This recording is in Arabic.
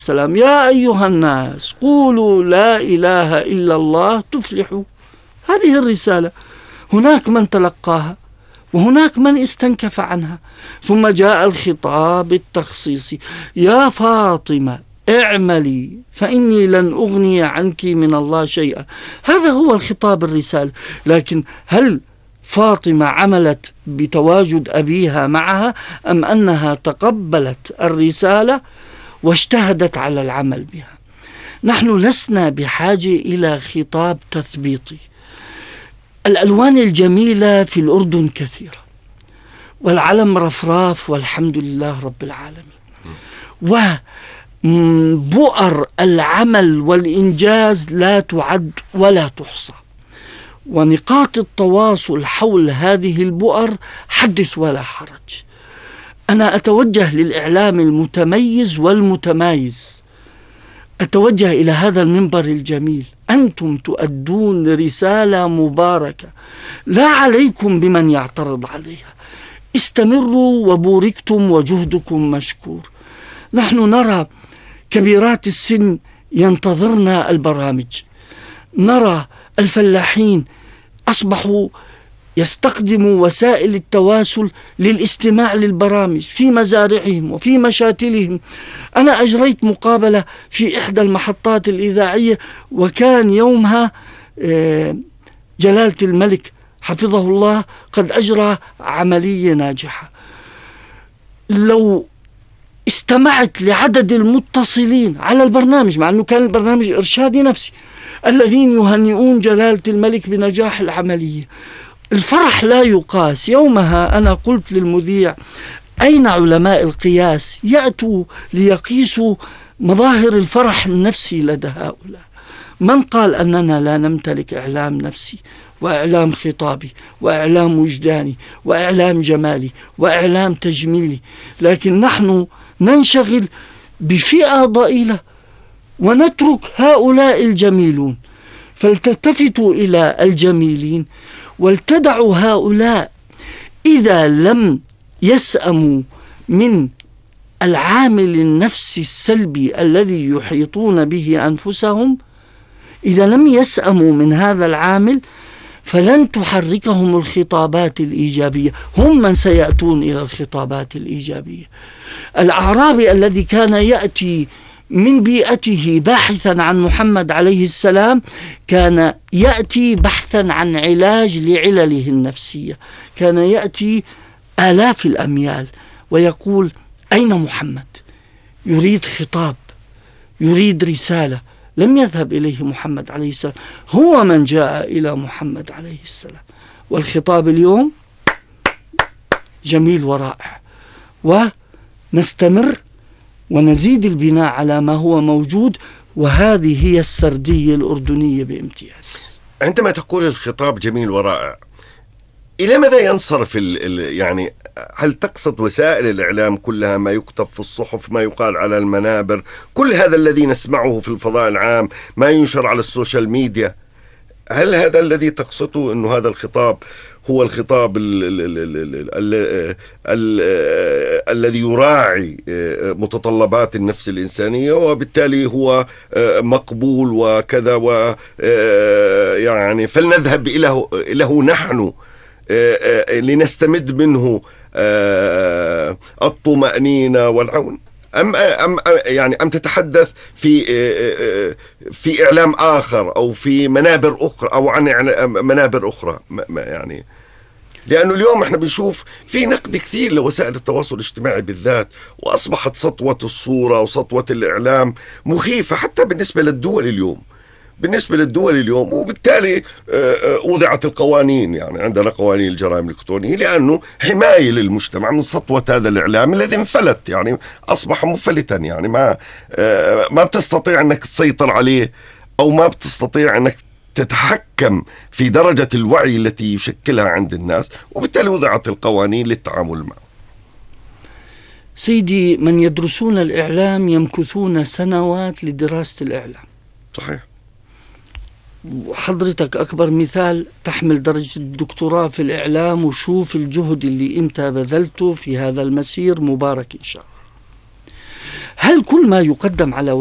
السلام: يا أيها الناس قولوا لا إله إلا الله تفلحوا. هذه الرسالة، هناك من تلقاها وهناك من استنكف عنها. ثم جاء الخطاب التخصيصي: يا فاطمة اعملي فإني لن أغني عنك من الله شيئا. هذا هو الخطاب الرسالة. لكن هل فاطمة عملت بتواجد أبيها معها، أم أنها تقبلت الرسالة واجتهدت على العمل بها؟ نحن لسنا بحاجة إلى خطاب تثبيطي. الألوان الجميلة في الأردن كثيرة، والعلم رفراف والحمد لله رب العالمين، وبؤر العمل والإنجاز لا تعد ولا تحصى، ونقاط التواصل حول هذه البؤر حدث ولا حرج. أنا أتوجه للإعلام المتميز والمتمايز، أتوجه إلى هذا المنبر الجميل: أنتم تؤدون رسالة مباركة، لا عليكم بمن يعترض عليها. استمروا وبوركتم وجهدكم مشكور. نحن نرى كبيرات السن ينتظرنا البرامج، نرى الفلاحين أصبحوا يستخدموا وسائل التواصل للاستماع للبرامج في مزارعهم وفي مشاتلهم. أنا أجريت مقابلة في إحدى المحطات الإذاعية، وكان يومها جلالة الملك حفظه الله قد أجرى عملية ناجحة. لو استمعت لعدد المتصلين على البرنامج، مع أنه كان البرنامج إرشادي نفسي، الذين يهنئون جلالة الملك بنجاح العملية، الفرح لا يقاس. يومها أنا قلت للمذيع: أين علماء القياس يأتوا ليقيسوا مظاهر الفرح النفسي لدى هؤلاء؟ من قال أننا لا نمتلك إعلام نفسي وإعلام خطابي وإعلام وجداني وإعلام جمالي وإعلام تجميلي؟ لكن نحن ننشغل بفئة ضئيلة ونترك هؤلاء الجميلون. فلتلتفتوا إلى الجميلين ولتدعوا هؤلاء إذا لم يسأموا من العامل النفسي السلبي الذي يحيطون به أنفسهم، إذا لم يسأموا من هذا العامل فلن تحركهم الخطابات الإيجابية. هم من سيأتون إلى الخطابات الإيجابية. الأعرابي الذي كان يأتي من بيئته باحثا عن محمد عليه السلام كان يأتي بحثا عن علاج لعلله النفسية، كان يأتي آلاف الأميال ويقول: أين محمد؟ يريد خطاب، يريد رسالة. لم يذهب إليه محمد عليه السلام، هو من جاء إلى محمد عليه السلام. والخطاب اليوم جميل ورائع، ونستمر ونزيد البناء على ما هو موجود، وهذه هي السردية الأردنية بامتياز. عندما تقول الخطاب جميل ورائع، إلى ماذا ينصرف يعني هل تقصد وسائل الإعلام كلها، ما يكتب في الصحف، ما يقال على المنابر، كل هذا الذي نسمعه في الفضاء العام، ما ينشر على السوشيال ميديا؟ هل هذا الذي تقصده، أنه هذا الخطاب هو الخطاب الذي يراعي متطلبات النفس الإنسانية وبالتالي هو مقبول وكذا، يعني فلنذهب إليه نحن لنستمد منه الطمأنينة والعون؟ أم تتحدث في إعلام آخر أو في منابر أخرى أو عن منابر أخرى؟ يعني لأنه اليوم احنا بنشوف في نقد كثير لوسائل التواصل الاجتماعي بالذات، وأصبحت سطوة الصورة وسطوة الإعلام مخيفة حتى بالنسبة للدول اليوم، وبالتالي وضعت القوانين. يعني عندنا قوانين الجرائم الإلكترونية لأنه حماية للمجتمع من سطوة هذا الإعلام الذي انفلت، يعني أصبح منفلتا، يعني ما بتستطيع أنك تسيطر عليه، أو ما بتستطيع أنك تتحكم في درجة الوعي التي يشكلها عند الناس، وبالتالي وضعت القوانين للتعامل معه. سيدي، من يدرسون الإعلام يمكثون سنوات لدراسة الإعلام. صحيح. وحضرتك أكبر مثال، تحمل درجة الدكتوراه في الإعلام، وشوف الجهد اللي أنت بذلته في هذا المسير، مبارك إن شاء الله. هل كل ما يقدم على